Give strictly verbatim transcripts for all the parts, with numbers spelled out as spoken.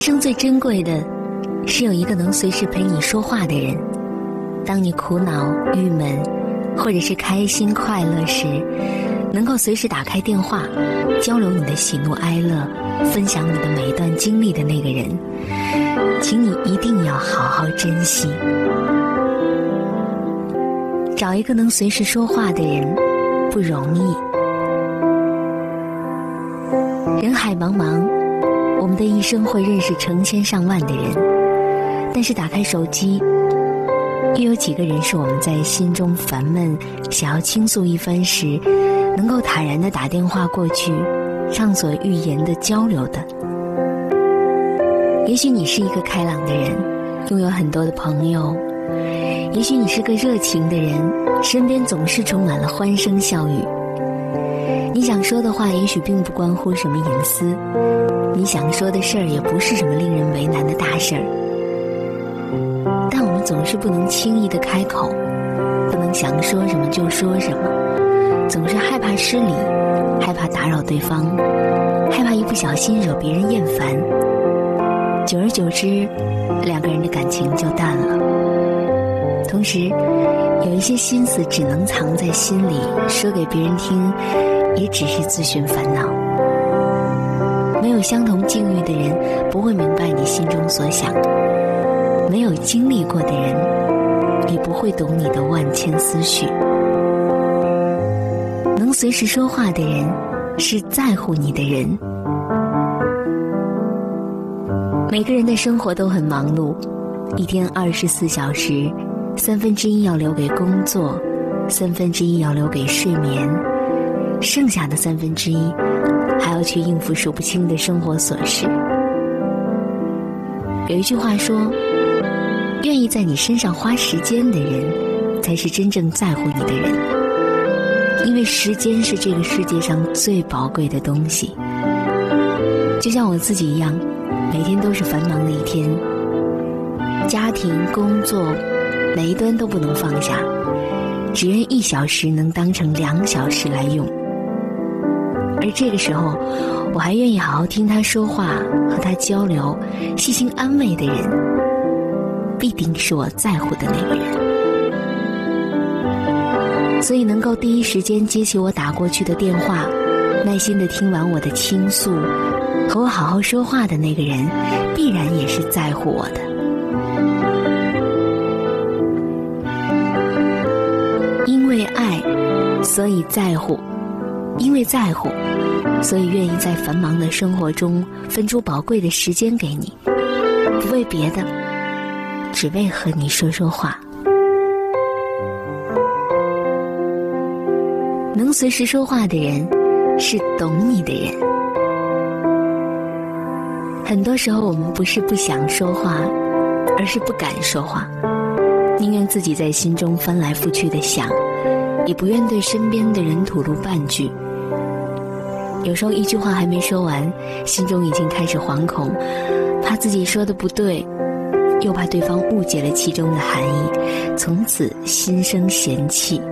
生最珍贵的是有一个能随时陪你说话的人。当你苦恼、郁闷，或者是开心、快乐时，能够随时打开电话，交流你的喜怒哀乐，分享你的每一段经历的那个人，请你一定要好好珍惜。找一个能随时说话的人不容易。人海茫茫，我们的一生会认识成千上万的人，但是打开手机，又有几个人是我们在心中烦闷想要倾诉一番时能够坦然地打电话过去畅所欲言地交流的。也许你是一个开朗的人，拥有很多的朋友，也许你是个热情的人，身边总是充满了欢声笑语。你想说的话也许并不关乎什么隐私，你想说的事儿也不是什么令人为难的大事儿，但我们总是不能轻易地开口，不能想说什么就说什么，总是害怕失礼，害怕打扰对方，害怕一不小心惹别人厌烦。久而久之，两个人的感情就淡了。同时，有一些心思只能藏在心里，说给别人听，也只是自寻烦恼。没有相同境遇的人不会明白你心中所想，没有经历过的人也不会懂你的万千思绪。能随时说话的人是在乎你的人。每个人的生活都很忙碌，一天二十四小时，三分之一要留给工作，三分之一要留给睡眠，剩下的三分之一还要去应付数不清的生活琐事。有一句话说，愿意在你身上花时间的人才是真正在乎你的人，因为时间是这个世界上最宝贵的东西。就像我自己一样，每天都是繁忙的一天，家庭工作每一端都不能放下，只愿一小时能当成两小时来用。而这个时候，我还愿意好好听他说话，和他交流，细心安慰的人，必定是我在乎的那个人。所以能够第一时间接起我打过去的电话，耐心地听完我的倾诉，和我好好说话的那个人，必然也是在乎我的。因为爱，所以在乎；因为在乎，所以愿意在繁忙的生活中分出宝贵的时间给你，不为别的，只为和你说说话。能随时说话的人，是懂你的人。很多时候我们不是不想说话，而是不敢说话，宁愿自己在心中翻来覆去的想，也不愿对身边的人吐露半句。有时候一句话还没说完，心中已经开始惶恐，怕自己说的不对，又怕对方误解了其中的含义，从此心生嫌弃。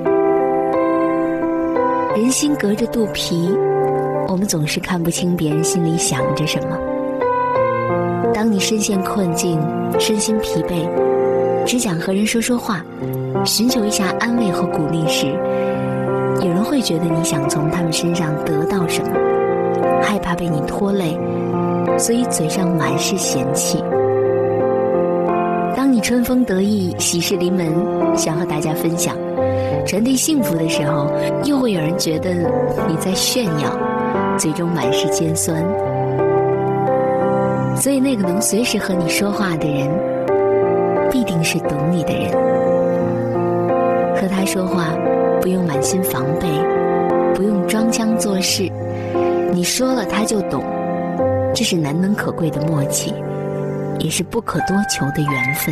人心隔着肚皮，我们总是看不清别人心里想着什么。当你身陷困境，身心疲惫，只想和人说说话，寻求一下安慰和鼓励时，有人会觉得你想从他们身上得到什么，害怕被你拖累，所以嘴上满是嫌弃。当你春风得意，喜事临门，想和大家分享，传递幸福的时候，又会有人觉得你在炫耀，嘴中满是尖酸。所以那个能随时和你说话的人，必定是懂你的人。和他说话，不用满心防备，不用装腔作势，你说了他就懂，这是难能可贵的默契，也是不可多求的缘分。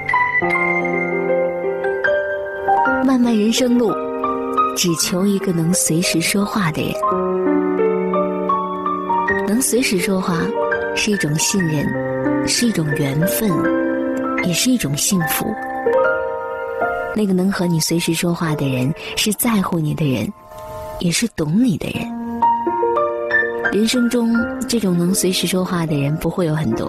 漫漫人生路，只求一个能随时说话的人。能随时说话是一种信任，是一种缘分，也是一种幸福。那个能和你随时说话的人，是在乎你的人，也是懂你的人。 人生中这种能随时说话的人不会有很多，